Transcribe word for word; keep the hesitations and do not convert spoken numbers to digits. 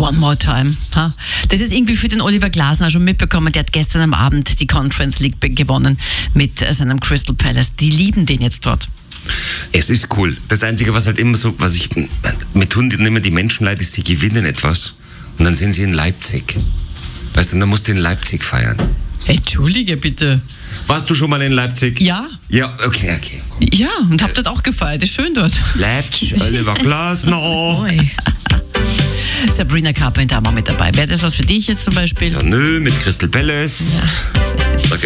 One More Time. Ha? Das ist irgendwie für den Oliver Glasner schon mitbekommen. Der hat gestern am Abend die Conference League gewonnen mit seinem Crystal Palace. Die lieben den jetzt dort. Es ist cool. Das Einzige, was halt immer so, was ich, mir tun immer die Menschen leid, ist, sie gewinnen etwas und dann sind sie in Leipzig. Weißt du, dann musst du in Leipzig feiern. Entschuldige bitte. Warst du schon mal in Leipzig? Ja. Ja, okay, okay. Ja, und hab dort auch gefeiert. Ist schön dort. Leipzig, Oliver Glasner. Sabrina Carpenter war mit dabei. Wäre das was für dich jetzt zum Beispiel? Ja, nö, mit Crystal Palace. Ja.